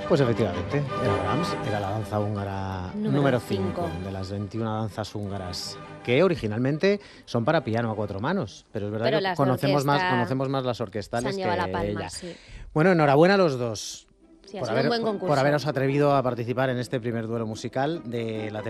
Pues efectivamente, era Brahms, era la danza húngara número 5 5 de las 21 danzas húngaras, que originalmente son para piano a 4 manos, pero es verdad Pero que las de conocemos orquesta más las se orquestales han que llevado la palma, ella. sí. Bueno, enhorabuena a los dos Sí, ha sido un buen concurso. por haberos atrevido a participar en este primer duelo musical de la temporada.